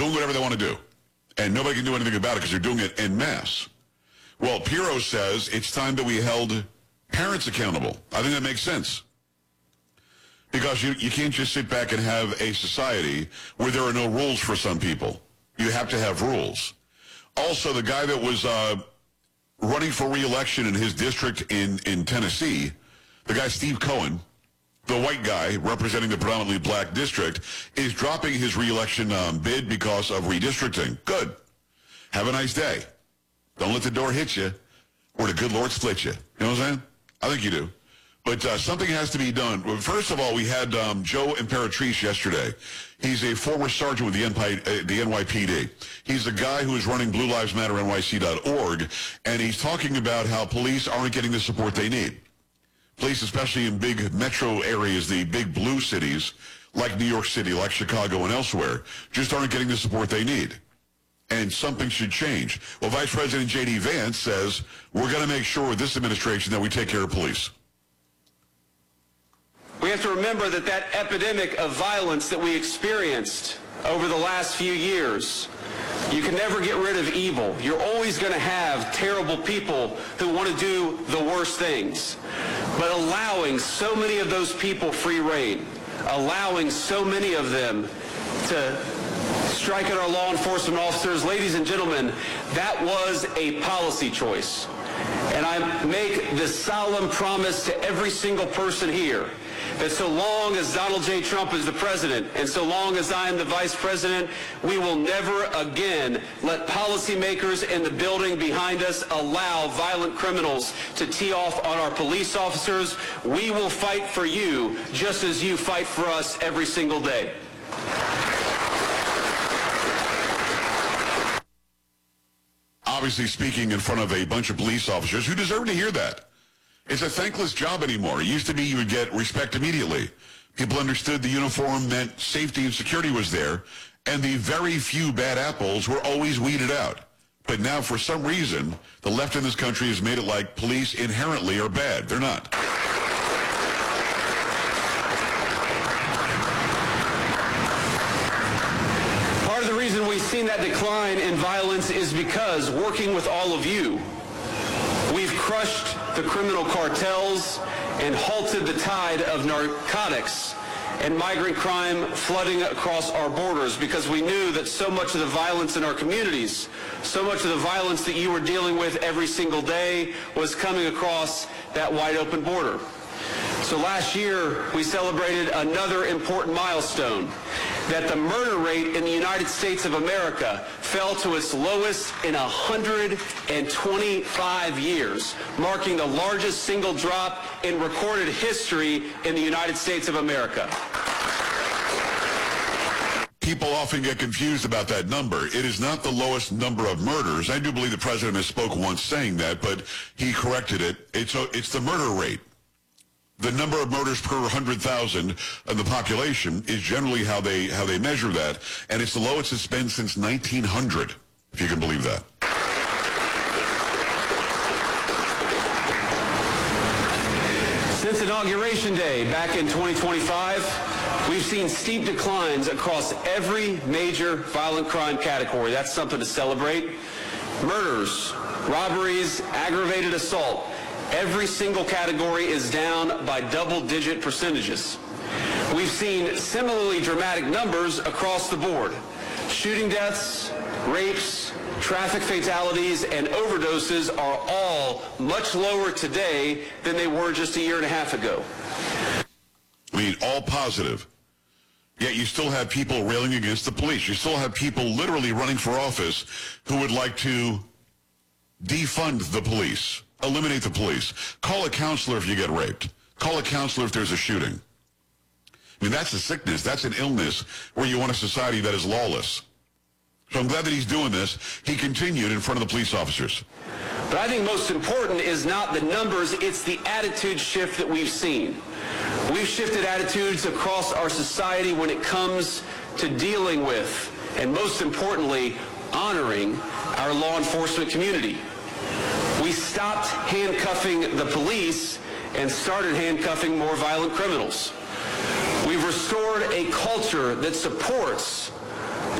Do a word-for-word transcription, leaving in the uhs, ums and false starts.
doing whatever they want to do. And nobody can do anything about it because they're doing it en masse. Well, Pirro says it's time that we held parents accountable. I think that makes sense. Because you, you can't just sit back and have a society where there are no rules for some people. You have to have rules. Also, the guy that was uh, running for re-election in his district in, in Tennessee, the guy Steve Cohen, the white guy representing the predominantly black district, is dropping his re-election um, bid because of redistricting. Good. Have a nice day. Don't let the door hit you or the good Lord split you. You know what I'm saying? I think you do. But uh, something has to be done. Well, first of all, we had um, Joe Imperatrice yesterday. He's a former sergeant with the, N P, uh, the N Y P D. He's the guy who is running Blue Lives Matter N Y C dot org, and he's talking about how police aren't getting the support they need. Police, especially in big metro areas, the big blue cities, like New York City, like Chicago, and elsewhere, just aren't getting the support they need. And something should change. Well, Vice President J D Vance says, we're going to make sure with this administration that we take care of police. We have to remember that that epidemic of violence that we experienced over the last few years, you can never get rid of evil. You're always going to have terrible people who want to do the worst things. But allowing so many of those people free rein, allowing so many of them to strike at our law enforcement officers, ladies and gentlemen, that was a policy choice. And I make this solemn promise to every single person here that so long as Donald J. Trump is the president and so long as I am the vice president, we will never again let policymakers in the building behind us allow violent criminals to tee off on our police officers. We will fight for you just as you fight for us every single day. Obviously speaking in front of a bunch of police officers who deserve to hear that. It's a thankless job anymore. It used to be you would get respect immediately. People understood the uniform meant safety and security was there, and the very few bad apples were always weeded out. But now, for some reason, the left in this country has made it like police inherently are bad. They're not. Part of the reason we've seen that decline in violence is because, working with all of you, we've crushed the criminal cartels and halted the tide of narcotics and migrant crime flooding across our borders, because we knew that so much of the violence in our communities, so much of the violence that you were dealing with every single day was coming across that wide open border. So last year, we celebrated another important milestone, that the murder rate in the United States of America fell to its lowest in one hundred twenty-five years, marking the largest single drop in recorded history in the United States of America. People often get confused about that number. It is not the lowest number of murders. I do believe the president misspoke once saying that, but he corrected it. It's, a, it's the murder rate. The number of murders per one hundred thousand of the population is generally how they how they measure that, and it's the lowest it's been since nineteen hundred, if you can believe that. Since Inauguration Day back in twenty twenty-five, we've seen steep declines across every major violent crime category. That's something to celebrate. Murders, robberies, aggravated assault. Every single category is down by double-digit percentages. We've seen similarly dramatic numbers across the board. Shooting deaths, rapes, traffic fatalities, and overdoses are all much lower today than they were just a year and a half ago. I mean, all positive. Yet you still have people railing against the police. You still have people literally running for office who would like to defund the police. Eliminate the police. Call a counselor if you get raped. Call a counselor if there's a shooting. I mean, that's a sickness. That's an illness where you want a society that is lawless. So I'm glad that he's doing this. He continued in front of the police officers. But I think most important is not the numbers, it's the attitude shift that we've seen. We've shifted attitudes across our society when it comes to dealing with, and most importantly, honoring our law enforcement community. We stopped handcuffing the police and started handcuffing more violent criminals. We've restored a culture that supports